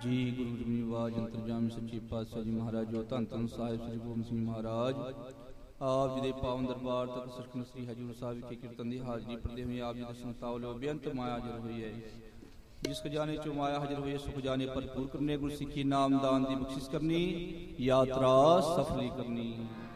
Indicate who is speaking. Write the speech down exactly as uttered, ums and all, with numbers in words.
Speaker 1: ਜੀ ਗੁਰੂ ਜੀ ਨਿਵਾਜ ਅੰਤਰਜਾਮੀ ਸੱਚੇ ਪਾਤਸ਼ਾਹ ਜੀ ਮਹਾਰਾਜ ਜੋ ਧੰਨ ਧੰਨ ਸਾਹਿਬ ਸ੍ਰੀ ਗੋਬਿੰਦ ਸਿੰਘ ਮਹਾਰਾਜ ਆਪ ਜੀ ਦੇ ਪਾਵਨ ਦਰਬਾਰ ਤੱਕ ਸਚਖੰਡ ਸ੍ਰੀ ਹਜ਼ੂਰ ਸਾਹਿਬ ਵਿਖੇ ਕੀਰਤਨ ਦੀ ਹਾਜ਼ਰੀ ਭਰਦੇ ਹੋਏ ਆਪ ਜੀ ਦੇ ਸੰਤਾਂ ਵੱਲੋਂ ਬੇਅੰਤ ਮਾਇਆ ਹਾਜ਼ਰ ਹੋਈ ਹੈ। ਜਿਸ ਖਜ਼ਾਨੇ ਚੋਂ ਮਾਇਆ ਹਾਜ਼ਰ ਹੋਈ ਹੈ ਸੋ ਖਜ਼ਾਨੇ ਭਰਪੂਰ ਕਰਨੇ, ਗੁਰ ਸਿੱਖੀ ਨਾਮ ਦਾਨ ਦੀ ਬਖਸ਼ਿਸ਼ ਕਰਨੀ, ਯਾਤਰਾ ਸਫਲੀ ਕਰਨੀ।